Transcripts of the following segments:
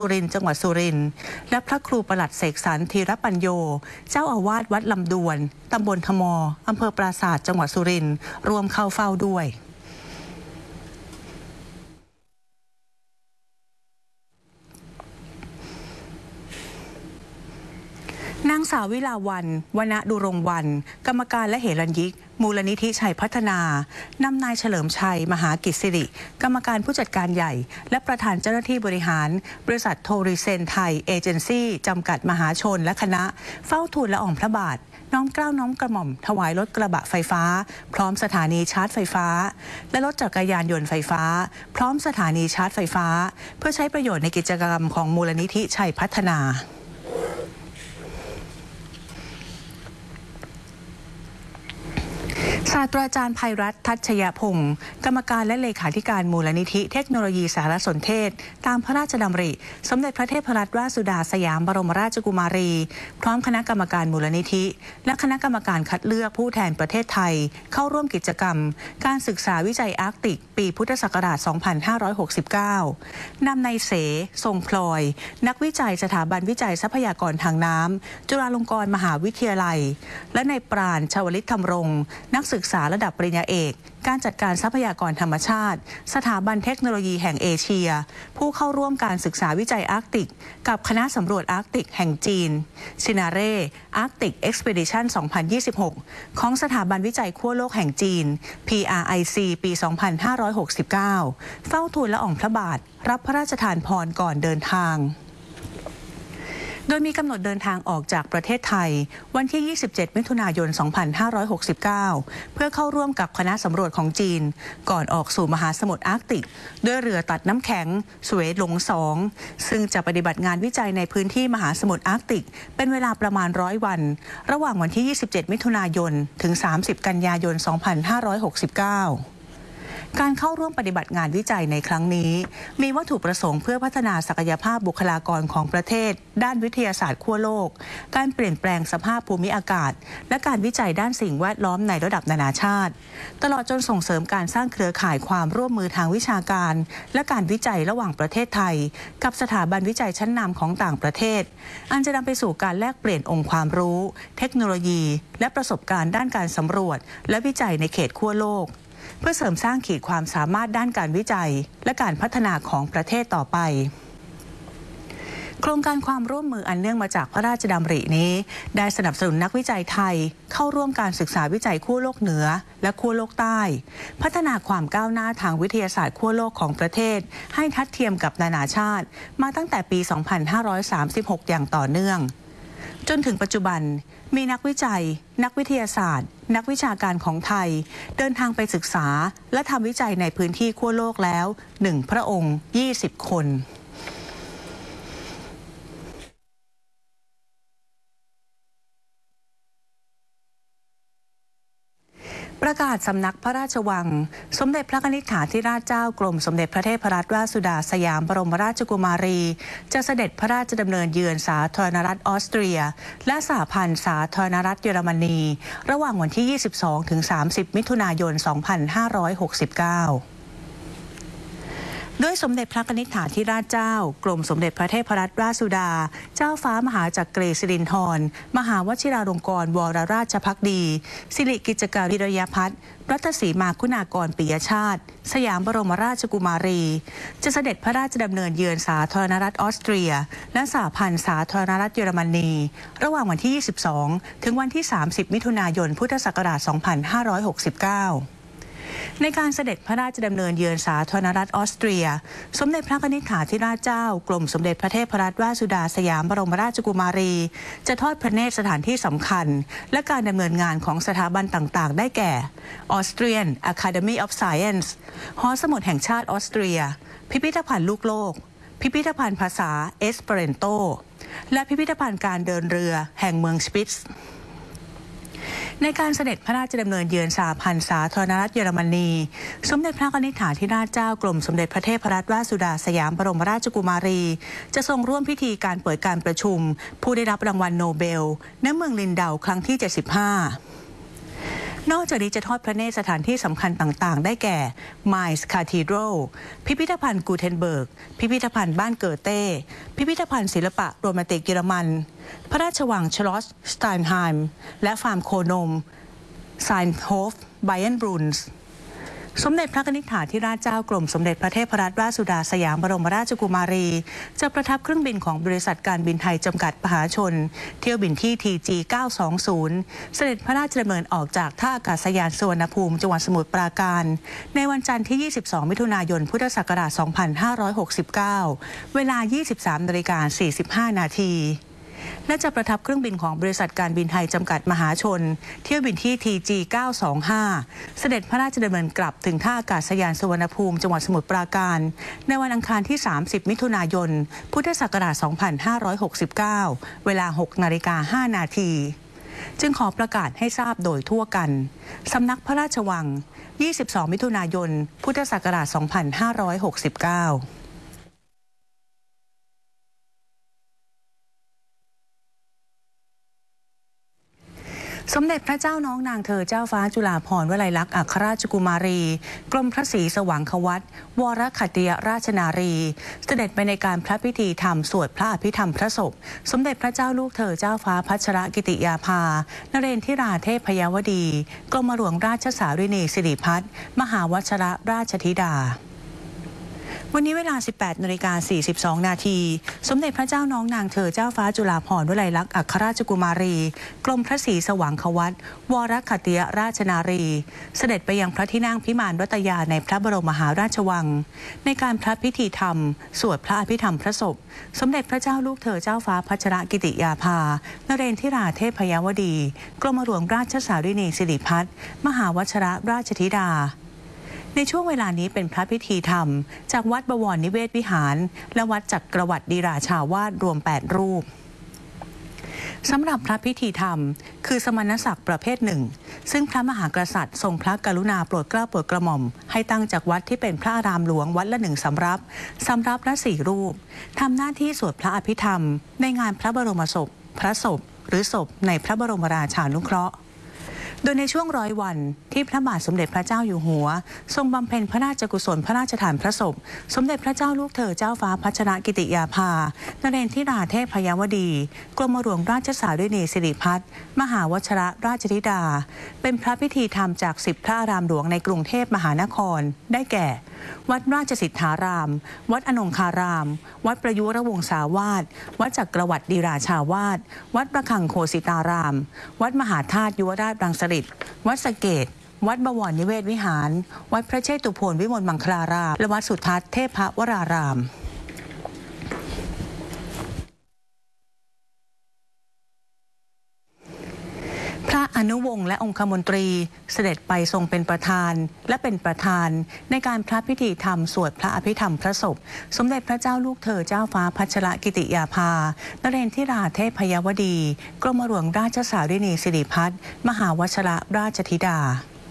สุรินทร์จังหวัดสุรินทร์และพระครูประหลัดเสกสรรธีรปัญโยเจ้าอาวาสวัดลำดวนตำบลทมอำเภอปราสาทจังหวัดสุรินทร์รวมเข้าเฝ้าด้วยนางสาววิลาวัลย์ วณดุรงค์วรรณกรรมการและเหรัญยิกมูลนิธิชัยพัฒนานำนายเฉลิมชัยมหากิจสิริกรรมการผู้จัดการใหญ่และประธานเจ้าหน้าที่บริหารบริษัทโทริเซนไทยเอเจนซี่จำกัดมหาชนและคณะเฝ้าทูลละอองพระบาทน้อมเกล้าน้อมกระหม่อมถวายรถกระบะไฟฟ้าพร้อมสถานีชาร์จไฟฟ้าและรถจักรยานยนต์ไฟฟ้าพร้อมสถานีชาร์จไฟฟ้าเพื่อใช้ประโยชน์ในกิจกรรมของมูลนิธิชัยพัฒนาศาสตราจารย์ภัยรัตน์ ทัชยพงศ์กรรมการและเลขาธิการมูลนิธิเทคโนโลยีสารสนเทศตามพระราชดำริสมเด็จพระเทพรัตนราชสุดาสยามบรมราชกุมารีพร้อมคณะกรรมการมูลนิธิและคณะกรรมการคัดเลือกผู้แทนประเทศไทยเข้าร่วมกิจกรรมการศึกษาวิจัยอาร์กติกปีพุทธศักราช 2569 นำนายเส ทรงพลอยนักวิจัยสถาบันวิจัยทรัพยากรทางน้ำจุฬาลงกรณ์มหาวิทยาลัยและนายปราณ ชวลิตธรรมรงค์นักศึกษาระดับปริญญาเอกการจัดการทรัพยากรธรรมชาติสถาบันเทคโนโลยีแห่งเอเชียผู้เข้าร่วมการศึกษาวิจัยอาร์กติกกับคณะสำรวจอาร์กติกแห่งจีนซินาเร่อาร์กติกเอ็กซ์เพดิชัน 2026 ของสถาบันวิจัยขั้วโลกแห่งจีน PRIC ปี 2569 เฝ้าทูลละอองพระบาทรับพระราชทานพรก่อนเดินทางโดยมีกำหนดเดินทางออกจากประเทศไทยวันที่ 27 มิถุนายน 2569 เพื่อเข้าร่วมกับคณะสำรวจของจีนก่อนออกสู่มหาสมุทรอาร์กติกด้วยเรือตัดน้ำแข็งสเวตหลง 2ซึ่งจะปฏิบัติงานวิจัยในพื้นที่มหาสมุทรอาร์กติกเป็นเวลาประมาณ100 วันระหว่างวันที่ 27 มิถุนายน ถึง 30 กันยายน 2569การเข้าร่วมปฏิบัติงานวิจัยในครั้งนี้มีวัตถุประสงค์เพื่อพัฒนาศักยภาพบุคลากรของประเทศด้านวิทยาศาสตร์ขั้วโลกการเปลี่ยนแปลงสภาพภูมิอากาศและการวิจัยด้านสิ่งแวดล้อมในระดับนานาชาติตลอดจนส่งเสริมการสร้างเครือข่ายความร่วมมือทางวิชาการและการวิจัยระหว่างประเทศไทยกับสถาบันวิจัยชั้นนำของต่างประเทศอันจะนำไปสู่การแลกเปลี่ยนองค์ความรู้เทคโนโลยีและประสบการณ์ด้านการสำรวจและวิจัยในเขตขั้วโลกเพื่อเสริมสร้างขีดความสามารถด้านการวิจัยและการพัฒนาของประเทศต่อไปโครงการความร่วมมืออันเนื่องมาจากพระราชดำรินี้ได้สนับสนุนนักวิจัยไทยเข้าร่วมการศึกษาวิจัยขั้วโลกเหนือและขั้วโลกใต้พัฒนาความก้าวหน้าทางวิทยาศาสตร์ขั้วโลกของประเทศให้ทัดเทียมกับนานาชาติมาตั้งแต่ปี 2536 อย่างต่อเนื่องจนถึงปัจจุบันมีนักวิจัยนักวิทยาศาสตร์นักวิชาการของไทยเดินทางไปศึกษาและทำวิจัยในพื้นที่ขั้วโลกแล้ว1 พระองค์ 20 คนประกาศสำนักพระราชวังสมเด็จพระนิธิถาธิราชเจ้ากรมสมเด็จพระเทพรัตนราชสุดาสยามบรมราชกุมารีจะเสด็จพระราชดำเนินเยือนสาธารณรัฐออสเตรียและสหพันธ์สาธารณรัฐเยอรมนีระหว่างวันที่ 22 ถึง 30 มิถุนายน 2569ด้วยสมเด็จพระนิธิถาธิราชเจ้ากรมสมเด็จพระเทพรัตนราชสุดาเจ้าฟ้ามหาจักรีสิรินธรมหาวชิราลงกรณ์วรราชภักดีสิริกิจการวิริยพัฒน์รัตศรีมาคุณากรปิยชาติสยามบรมราชกุมารีจะเสด็จพระราชดำเนินเยือนสาธารณรัฐออสเตรียและสหพันธ์สาธารณรัฐเยอรมนีระหว่างวันที่ 22 ถึงวันที่ 30 มิถุนายน พุทธศักราช 2569ในการเสด็จพระราชดำเนินเยือนสาธารณรัฐออสเตรียสมเด็จพระนิธิถาธิราชเจ้ากรมสมเด็จพระเทพรัตนราชสุดาสยามบรมราชกุมารีจะทอดพระเนตรสถานที่สำคัญและการดำเนินงานของสถาบันต่างๆได้แก่ Austrian Academy of Science หอสมุดแห่งชาติออสเตรียพิพิธภัณฑ์ลูกโลกพิพิธภัณฑ์ภาษาเอสเปเรนโตและพิพิธภัณฑ์การเดินเรือแห่งเมืองสปิตซ์ในการเสด็จพระราชดำเนินเยือนสหพันธ์สาธารณรัฐเยอรมนีสมเด็จพระนิธิถาธิราชเจ้ากรมสมเด็จพระเทพรัตนราชสุดาสยามบรมราชกุมารีจะทรงร่วมพิธีการเปิดการประชุมผู้ได้รับรางวัลโนเบลณเมืองลินเดาครั้งที่ 75 นอกจากนี้จะทอดพระเนตรสถานที่สำคัญต่างๆได้แก่ Mainz Cathedral พิพิธภัณฑ์กูเทนเบิร์กพิพิธภัณฑ์บ้านเกอเต้พิพิธภัณฑ์ศิลปะโรแมนติกเยอรมันพระราชวังชลอสสไตน์ไฮม์และฟาร์มโคนมไซน์โฮฟไบเอนบรูนส์สมเด็จพระนิธิถาธิราชเจ้ากรมสมเด็จพระเทพรัตนราชสุดาสยามบรมราชกุมารีจะประทับเครื่องบินของบริษัทการบินไทยจำกัดมหาชนเที่ยวบินที่ TG 920 เสด็จพระราชดำเนินออกจากท่าอากาศยานสุวรรณภูมิจังหวัดสมุทรปราการในวันจันทร์ที่ 22 มิถุนายน พุทธศักราช 2569 เวลา 23:45 นาทีและจะประทับเครื่องบินของบริษัทการบินไทยจำกัดมหาชนเที่ยวบินที่ TG 925 เสด็จพระราชดำเนินกลับถึงท่าอากาศยานสุวรรณภูมิจังหวัดสมุทรปราการในวันอังคารที่ 30 มิถุนายน พุทธศักราช 2569 เวลา 6:05 นาทีจึงขอประกาศให้ทราบโดยทั่วกันสำนักพระราชวัง 22 มิถุนายน พุทธศักราช 2569สมเด็จพระเจ้าน้องนางเธอเจ้าฟ้าจุฬาภรณ์วลัยลักษณ์อัครราชกุมารีกรมพระศรีสว่างควัตรวรขัตติยราชนารีเสด็จไปในการพระพิธีธรรมสวดพระอภิธรรมพระศพสมเด็จพระเจ้าลูกเธอเจ้าฟ้าพัชรกิติยาภานเรนทิราเทพยวดีกรมหลวงราชสารินีสิริพัฒน์มหาวชรราชธิดาวันนี้เวลา 18:42 นาทีสมเด็จพระเจ้าน้องนางเธอเจ้าฟ้าจุฬาภรณ์วลัยลักษณ์อัครราชกุมารีกรมพระศรีสว่างควัตรวรขัตติยราชนารีเสด็จไปยังพระที่นั่งพิมานรัตยาในพระบรมมหาราชวังในการพระพิธีธรรมสวดพระอภิธรรมพระศพสมเด็จพระเจ้าลูกเธอเจ้าฟ้าพัชรกิติยาภานเรนทิราเทพยวดีกรมหลวงราชสารินีสิริพัฒน์มหาวชรราชธิดาในช่วงเวลานี้เป็นพระพิธีธรรมจากวัดบวรนิเวศวิหารและวัดจักรวรรดิราชาวาสรวม8รูปสำหรับพระพิธีธรรมคือสมณศักดิ์ประเภทหนึ่งซึ่งพระมหากษัตริย์ทรงพระกรุณาโปรดเกล้าโปรดกระหม่อมให้ตั้งจากวัดที่เป็นพระอารามหลวงวัดละ1 สำรับละ4 รูปทำหน้าที่สวดพระอภิธรรมในงานพระบรมศพพระศพหรือศพในพระบรมราชานุเคราะห์โดยในช่วง100 วันที่พระบาทสมเด็จพระเจ้าอยู่หัวทรงบำเพ็ญพระราชกุศลพระราชทานพระศพสมเด็จพระเจ้าลูกเธอเจ้าฟ้าพัชรกิติยาภานเรนทิราเทพยวดีกรมหลวงราชสารินีสิริพัฒน์มหาวชรราชธิดาเป็นพระพิธีธรรมจาก10 พระอารามหลวงในกรุงเทพมหานครได้แก่วัดราชสิทธารามวัดอนงคารามวัดประยุรวงศาวาสวัดจักรวรรดิราชาวาสวัดประคังโคสิตารามวัดมหาธาตุยุวราชรังสฤษฎ์วัดสะเกษวัดบวรนิเวศวิหารวัดพระเชตุพนวิมลมังคลารามและวัดสุทัศน์เทพวรารามพระอนุวงศ์และองคมนตรีเสด็จไปทรงเป็นประธานและเป็นประธานในการพระพิธีธรรมสวดพระอภิธรรมพระศพสมเด็จพระเจ้าลูกเธอเจ้าฟ้าพัชรกิติยาภานเรนทิราเทพยวดีกรมหลวงราชสารินีสิริพัฒน์มหาวชรราชธิดา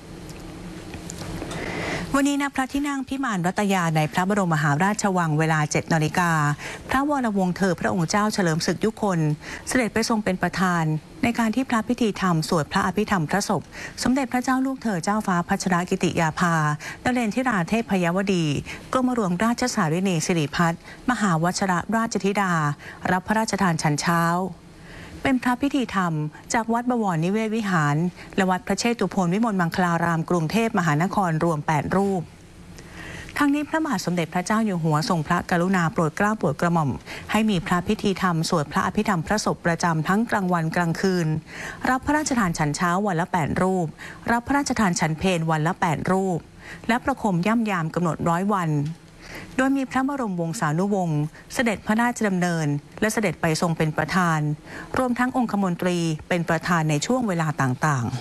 วันนี้ณพระที่นั่งพิมานรัตยาในพระบรมมหาราชวังเวลา 7 นาฬิกาพระวรวงศ์เธอพระองค์เจ้าเฉลิมศึกยุคลเสด็จไปทรงเป็นประธานในการที่พระพิธีธรรมสวดพระอภิธรรมพระศพสมเด็จพระเจ้าลูกเธอเจ้าฟ้าพัชรกิติยาภานเรนทิราเทพยวดีกรมหลวงราชสารินีสิริพัฒน์มหาวชรราชธิดารับพระราชทานฉันเช้าเป็นพระพิธีธรรมจากวัดบวรนิเวศวิหารและวัดพระเชตุพนวิมลมังคลารามกรุงเทพมหานครรวม8 รูปทั้งนี้พระบาทสมเด็จพระเจ้าอยู่หัวทรงพระกรุณาโปรดเกล้าโปรดกระหม่อมให้มีพระพิธีธรรมสวดพระอภิธรรมพระศพประจำทั้งกลางวันกลางคืนรับพระราชทานฉันเช้าวันละ8 รูปรับพระราชทานฉันเพลวันละ8 รูปและประคมย่ำยามกำหนด100 วันโดยมีพระบรมวงศานุวงศ์เสด็จพระราชดำเนินและเสด็จไปทรงเป็นประธานรวมทั้งองคมนตรีเป็นประธานในช่วงเวลาต่างๆ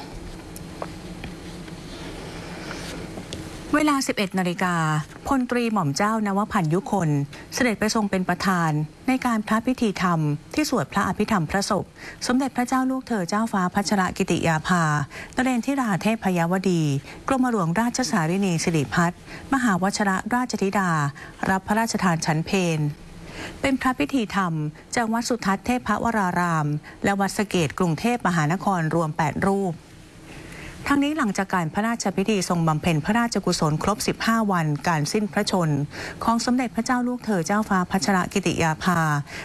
เวลา 11 นาฬิกาพลตรีหม่อมเจ้านวพันธ์ยุคนเสด็จไปทรงเป็นประธานในการพระพิธีธรรมที่สวดพระอภิธรรมพระศพสมเด็จพระเจ้าลูกเธอเจ้าฟ้าพัชรกิติยาภานเรนทิราเทพยวดีกรมหลวงราชสารินีสิริพัฒน์มหาวชรราชธิดารับพระราชทานฉันเพลเป็นพระพิธีธรรมจากวัดสุทัศน์เทพวรารามและวัดสะเกษกรุงเทพมหานครรวม8 รูปทั้งนี้หลังจากการพระราชพิธีทรงบำเพ็ญพระราชกุศลครบ 15 วันการสิ้นพระชนม์ของสมเด็จพระเจ้าลูกเธอเจ้าฟ้าพัชรกิติยาภา